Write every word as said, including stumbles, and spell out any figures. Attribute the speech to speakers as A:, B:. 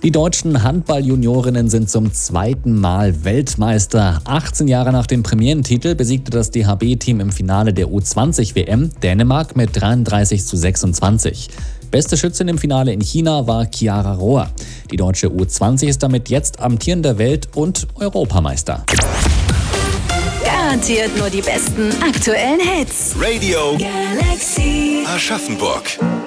A: Die deutschen Handball-Juniorinnen sind zum zweiten Mal Weltmeister. achtzehn Jahre nach dem Premierentitel besiegte das D H B-Team im Finale der U zwanzig W M Dänemark mit dreiunddreißig zu sechsundzwanzig. Beste Schützin im Finale in China war Chiara Rohr. Die deutsche U zwanzig ist damit jetzt amtierender Welt- und Europameister.
B: Garantiert nur die besten aktuellen Hits.
C: Radio
B: Galaxy
C: Aschaffenburg.